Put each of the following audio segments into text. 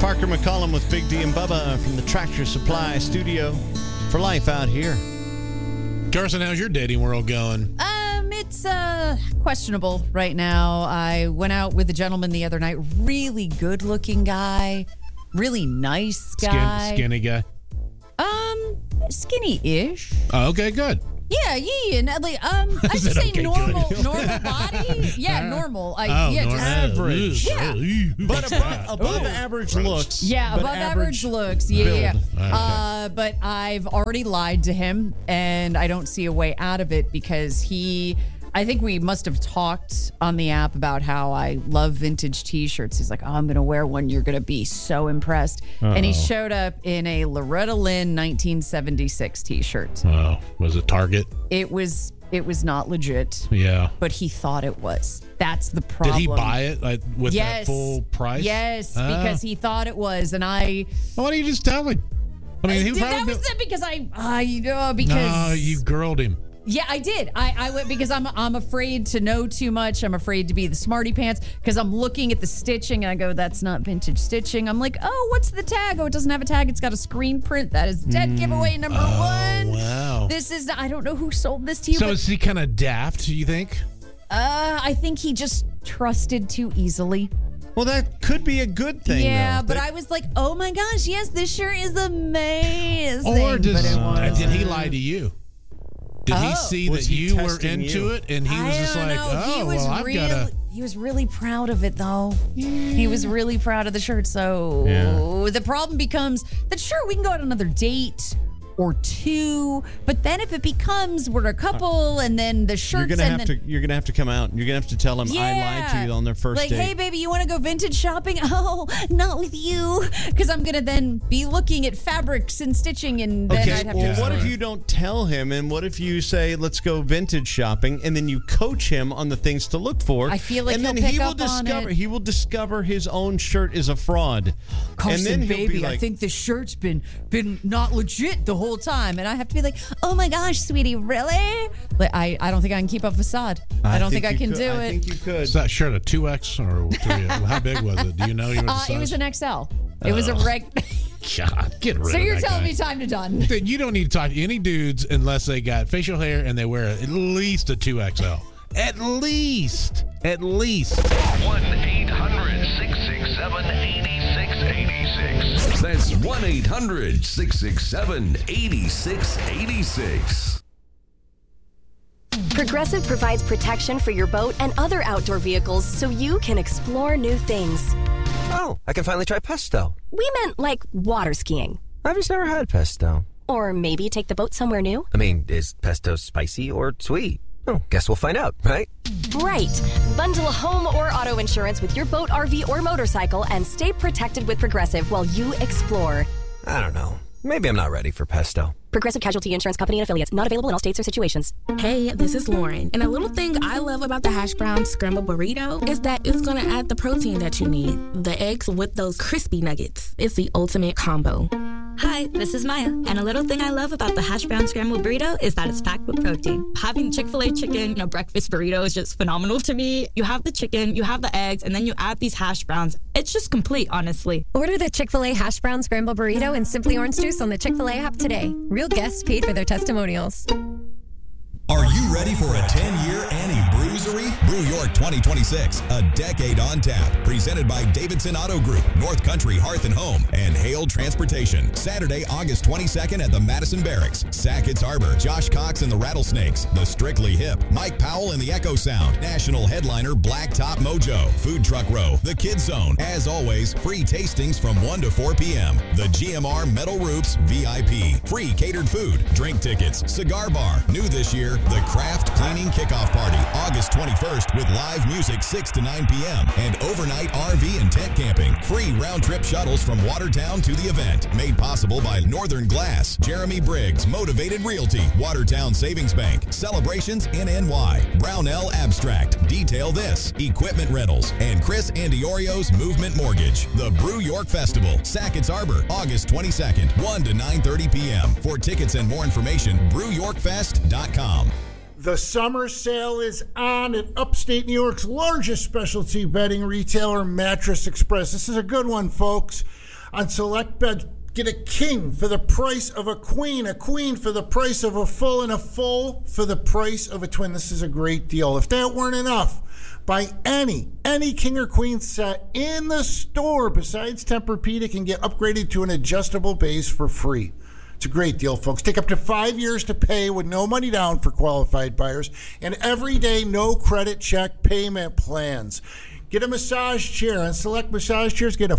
Parker McCollum with Big D and Bubba from the Tractor Supply Studio for life out here. Carson, how's your dating world going? It's questionable right now. I went out with a gentleman the other night. Really good-looking guy. Really nice guy. Skinny guy? Skinny-ish. Oh, okay, good. Yeah. Like, I just say okay, normal good? Body. Yeah, normal. Average. Yeah. But above average looks. Yeah, but above average looks. Yeah. build. But I've already lied to him, and I don't see a way out of it because I think we must have talked on the app about how I love vintage T-shirts. He's like, oh, I'm going to wear one. You're going to be so impressed. Uh-oh. And he showed up in a Loretta Lynn 1976 T-shirt. Oh, was it Target? It was not legit. Yeah. But he thought it was. That's the problem. Did he buy it with that full price? Yes, because he thought it was. And I... Why don't you just tell him? I mean, he probably... That was it because because... No, you girled him. Yeah, I did. I went because I'm afraid to know too much. I'm afraid to be the smarty pants because I'm looking at the stitching and I go, that's not vintage stitching. I'm like, oh, what's the tag? Oh, it doesn't have a tag. It's got a screen print. That is dead giveaway number one. Wow. This is, I don't know who sold this to you. So is he kind of daft, you think? I think he just trusted too easily. Well, that could be a good thing. Yeah, though. but I was like, oh my gosh, yes, this shirt is amazing. Or did he lie to you? Did he see that you were into it and he was just like, I've got to... He was really proud of it, though. Yeah. He was really proud of the shirt. So the problem becomes that, sure, we can go on another date or two, but then if it becomes we're a couple and then the shirts you're gonna have to come out and you're gonna have to tell him I lied to you on their first date. Hey baby, you want to go vintage shopping? Oh, not with you, because I'm gonna then be looking at fabrics and stitching and then I'd have to what if you don't tell him, and what if you say let's go vintage shopping and then you coach him on the things to look for? I feel like and then he will discover his own shirt is a fraud. Carson, and then baby, I think this shirt's been not legit the whole time, and I have to be like, oh my gosh, sweetie, really? But I don't think I can keep a facade. I don't think I can do it. I think you could. Is that shirt a 2X or 3X? How big was it? Do you know? It was an XL. It was a reg. God, get rid of that. So you're telling me time to done. You don't need to talk to any dudes unless they got facial hair and they wear at least a 2XL. At least. 1-800-667-8686. That's 1-800-667-8686. Progressive provides protection for your boat and other outdoor vehicles so you can explore new things. Oh, I can finally try pesto. We meant like water skiing. I've just never had pesto. Or maybe take the boat somewhere new. I mean, is pesto spicy or sweet? Oh, guess we'll find out, right? Right. Bundle home or auto insurance with your boat, RV, or motorcycle and stay protected with Progressive while you explore. I don't know. Maybe I'm not ready for pesto. Progressive Casualty Insurance Company and Affiliates. Not available in all states or situations. Hey, this is Lauren. And a little thing I love about the hash brown scrambled burrito is that it's going to add the protein that you need. The eggs with those crispy nuggets. It's the ultimate combo. Hi, this is Maya. And a little thing I love about the hash brown scrambled burrito is that it's packed with protein. Having Chick-fil-A chicken, breakfast burrito is just phenomenal to me. You have the chicken, you have the eggs, and then you add these hash browns. It's just complete, honestly. Order the Chick-fil-A hash brown scrambled burrito and Simply Orange Juice on the Chick-fil-A app today. Real guests paid for their testimonials. Are you ready for a 10-year Annie Brewery? Brew York 2026, a decade on tap. Presented by Davidson Auto Group, North Country Hearth and Home, and Hale Transportation. Saturday, August 22nd at the Madison Barracks. Sackett's Harbor, Josh Cox and the Rattlesnakes, the Strictly Hip, Mike Powell and the Echo Sound, national headliner Blacktop Mojo, Food Truck Row, the Kids Zone. As always, free tastings from 1 to 4 p.m. The GMR Metal Roofs VIP, free catered food, drink tickets, cigar bar. New this year, the Craft Cleaning Kickoff Party, August 21st with live music 6 to 9 p.m. and overnight RV and tent camping. Free round-trip shuttles from Watertown to the event. Made possible by Northern Glass, Jeremy Briggs, Motivated Realty, Watertown Savings Bank, Celebrations NNY, Brownell Abstract, Detail This, Equipment Rentals, and Chris Andiorio's Movement Mortgage. The Brew York Festival, Sackett's Harbor, August 22nd, 1 to 9:30 p.m. For tickets and more information, brewyorkfest.com. The summer sale is on at upstate New York's largest specialty bedding retailer, Mattress Express. This is a good one, folks. On select beds, get a king for the price of a queen for the price of a full, and a full for the price of a twin. This is a great deal. If that weren't enough, buy any king or queen set in the store besides Tempur-Pedic and get upgraded to an adjustable base for free. It's a great deal, folks. Take up to 5 years to pay with no money down for qualified buyers, and everyday no credit check payment plans. Get a massage chair, and select massage chairs get a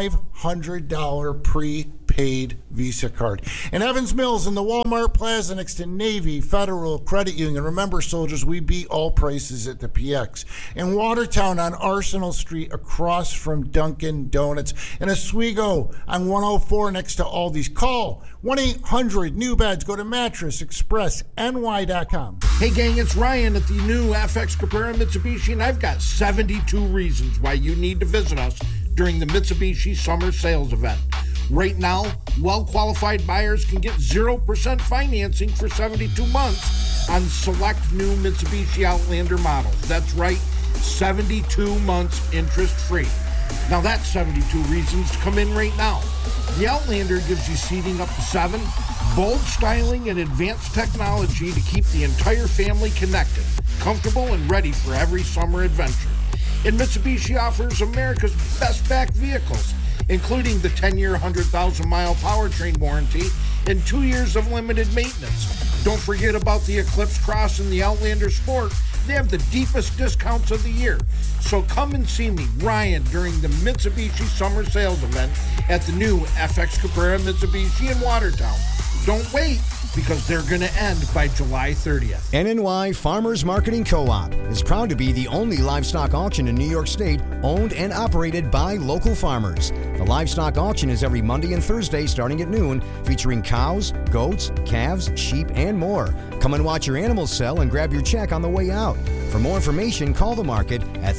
$500 prepaid Visa card. In Evans Mills in the Walmart Plaza next to Navy Federal Credit Union. Remember, soldiers, we beat all prices at the PX. In Watertown on Arsenal Street across from Dunkin' Donuts. In Oswego on 104 next to Aldi's. Call 1-800-NEW-BEDS. Go to MattressExpressNY.com. Hey gang, it's Ryan at the new FX Cabrera Mitsubishi, and I've got 72 reasons why you need to visit us during the Mitsubishi Summer Sales Event. Right now, well-qualified buyers can get 0% financing for 72 months on select new Mitsubishi Outlander models. That's right, 72 months interest-free. Now that's 72 reasons to come in right now. The Outlander gives you seating up to 7, bold styling and advanced technology to keep the entire family connected, comfortable, and ready for every summer adventure. And Mitsubishi offers America's best-backed vehicles, including the 10-year, 100,000-mile powertrain warranty and 2 years of limited maintenance. Don't forget about the Eclipse Cross and the Outlander Sport. They have the deepest discounts of the year. So come and see me, Ryan, during the Mitsubishi Summer Sales Event at the new FX Cabrera Mitsubishi in Watertown. Don't wait, because they're going to end by July 30th. NNY Farmers Marketing Co-op is proud to be the only livestock auction in New York State owned and operated by local farmers. The livestock auction is every Monday and Thursday starting at noon, featuring cows, goats, calves, sheep, and more. Come and watch your animals sell and grab your check on the way out. For more information, call the market at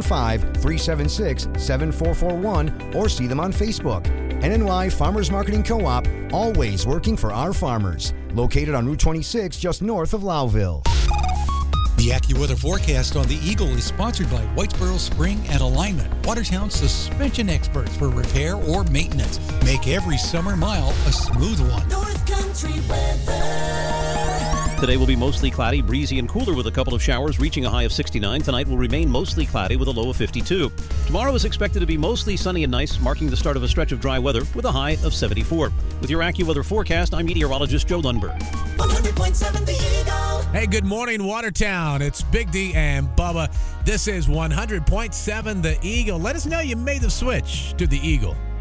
315-376-7441 or see them on Facebook. NNY Farmers Marketing Co-op, always working for our farmers. Located on Route 26, just north of Lowville. The AccuWeather forecast on the Eagle is sponsored by Whitesboro Spring and Alignment, Watertown suspension experts for repair or maintenance. Make every summer mile a smooth one. North Country weather. Today will be mostly cloudy, breezy, and cooler with a couple of showers, reaching a high of 69. Tonight will remain mostly cloudy with a low of 52. Tomorrow is expected to be mostly sunny and nice, marking the start of a stretch of dry weather with a high of 74. With your AccuWeather forecast, I'm meteorologist Joe Lundberg. 100.7 The Eagle. Hey, good morning, Watertown. It's Big D and Bubba. This is 100.7 The Eagle. Let us know you made the switch to The Eagle.